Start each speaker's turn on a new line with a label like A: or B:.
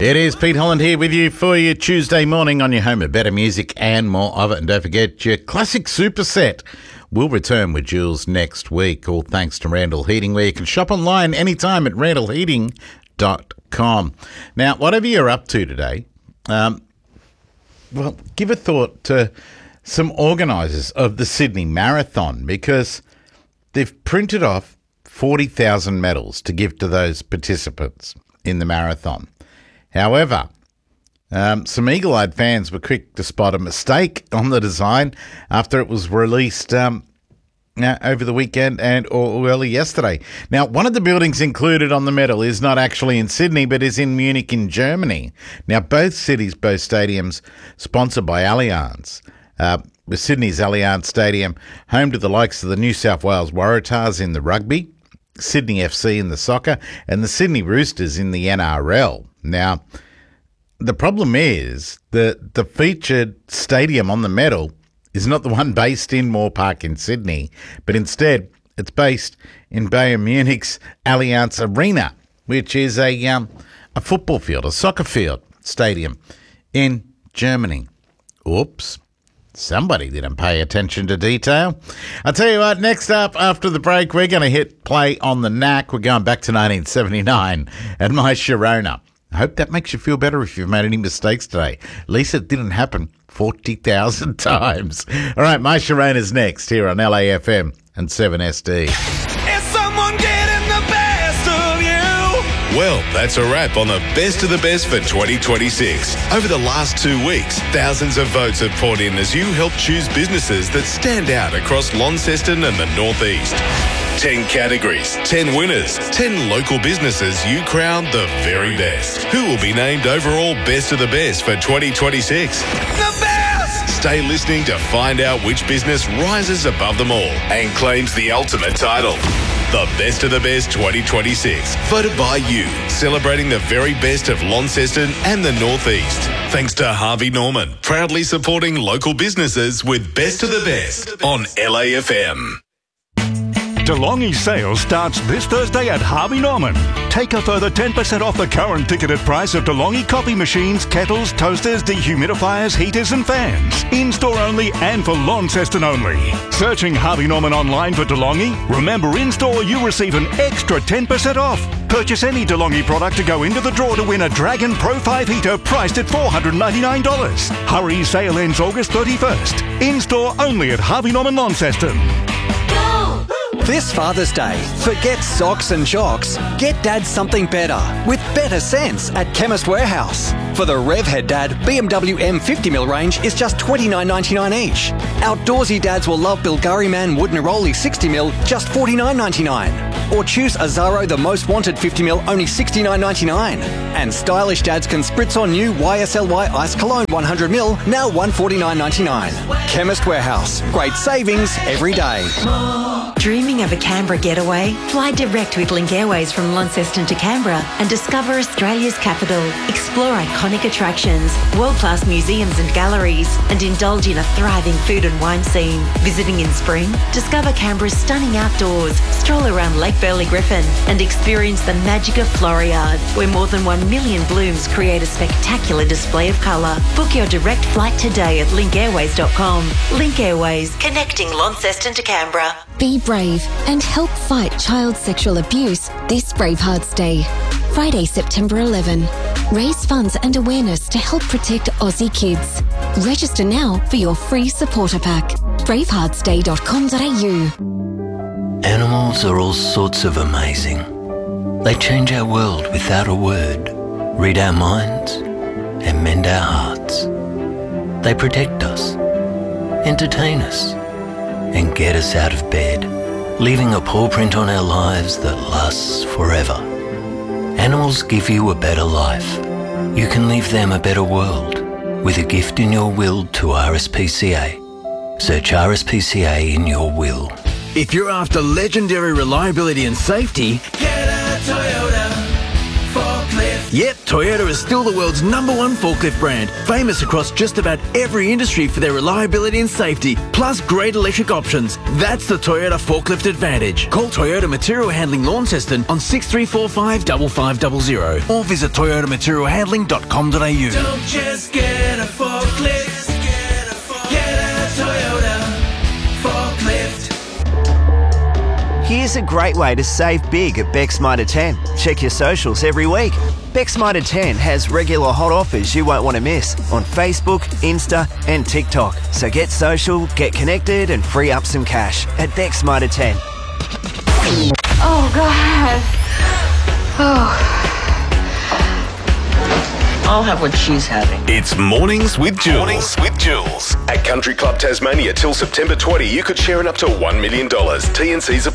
A: It is Pete Holland here with you for your Tuesday morning on your home of better music and more of it. And don't forget, your classic superset will return with Jules next week, all thanks to Randall Heating, where you can shop online anytime at randallheating.com. Now, whatever you're up to today, well, give a thought to some organisers of the Sydney Marathon, because they've printed off 40,000 medals to give to those participants in the marathon. However, some eagle-eyed fans were quick to spot a mistake on the design after it was released over the weekend or early yesterday. Now, one of the buildings included on the medal is not actually in Sydney, but is in Munich in Germany. Now, both cities boast stadiums sponsored by Allianz. With Sydney's Allianz Stadium, home to the likes of the New South Wales Waratahs in the rugby, Sydney FC in the soccer, and the Sydney Roosters in the NRL. Now, the problem is that the featured stadium on the medal is not the one based in Moore Park in Sydney, but instead it's based in Bayern Munich's Allianz Arena, which is a football field, a soccer field stadium in Germany. Oops. Somebody didn't pay attention to detail. I'll tell you what, next up after the break, we're going to hit play on the Knack. We're going back to 1979 and My Sharona. I hope that makes you feel better if you've made any mistakes today. At least it didn't happen 40,000 times. All right, My Sharona's next here on LAFM and 7SD.
B: Is someone getting the best of you?
C: Well, that's a wrap on the best of the best for 2026. Over the last 2 weeks, thousands of votes have poured in as you help choose businesses that stand out across Launceston and the Northeast. 10 categories, 10 winners, 10 local businesses you crown the very best. Who will be named overall best of the best for 2026?
B: The best!
C: Stay listening to find out which business rises above them all and claims the ultimate title. The Best of the Best 2026, voted by you, celebrating the very best of Launceston and the Northeast. Thanks to Harvey Norman, proudly supporting local businesses with Best of the Best on LAFM.
D: DeLonghi sale starts this Thursday at Harvey Norman. Take a further 10% off the current ticketed price of DeLonghi coffee machines, kettles, toasters, dehumidifiers, heaters and fans. In-store only and for Launceston only. Searching Harvey Norman online for DeLonghi? Remember, in-store you receive an extra 10% off. Purchase any DeLonghi product to go into the draw to win a Dragon Pro 5 heater priced at $499. Hurry, sale ends August 31st. In-store only at Harvey Norman Launceston.
E: This Father's Day, forget socks and jocks. Get Dad something better with better sense at Chemist Warehouse. For the Revhead Dad, BMW M50mm range is just $29.99 each. Outdoorsy dads will love Bilgari Man Wood Neroli 60mm, just $49.99. Or choose Azaro The Most Wanted 50mm, only $69.99. And stylish dads can spritz on new YSLY Ice Cologne 100ml, now $149.99. Chemist Warehouse, great savings every day.
F: Dreaming of a Canberra getaway? Fly direct with Link Airways from Launceston to Canberra and discover Australia's capital. Explore iconic attractions, world-class museums and galleries, and indulge in a thriving food and wine scene. Visiting in spring? Discover Canberra's stunning outdoors, stroll around Lake Burley Griffin, and experience the magic of Floriade, where more than 1 million blooms create a spectacular display of colour. Book your direct flight today at linkairways.com. Link Airways, connecting Launceston to Canberra.
G: Be brave and help fight child sexual abuse this Bravehearts Day. Friday, September 11. Raise funds and awareness to help protect Aussie kids. Register now for your free supporter pack. braveheartsday.com.au.
H: Animals are all sorts of amazing. They change our world without a word, read our minds, and mend our hearts. They protect us, entertain us, and get us out of bed, leaving a paw print on our lives that lasts forever. Animals give you a better life. You can leave them a better world with a gift in your will to RSPCA. Search RSPCA in your will.
I: If you're after legendary reliability and safety,
B: Get a Toyota forklift.
I: Yet, Toyota is still the world's #1 forklift brand, famous across just about every industry for their reliability and safety, plus great electric options. That's the Toyota Forklift Advantage. Call Toyota Material Handling Launceston on 6345 5500 or visit toyotamaterialhandling.com.au.
B: Don't just get a forklift, get a Toyota forklift.
J: Here's a great way to save big at Beck's Mitre 10. Check your socials every week. Beck's Mitre 10 has regular hot offers you won't want to miss on Facebook, Insta and TikTok. So get social, get connected and free up some cash at Beck's Mitre 10.
K: Oh, God. Oh. I'll have what she's having.
C: It's Mornings with Jules. Mornings with Jules. At Country Club Tasmania till September 20, you could share in up to $1 million. T&Cs apply.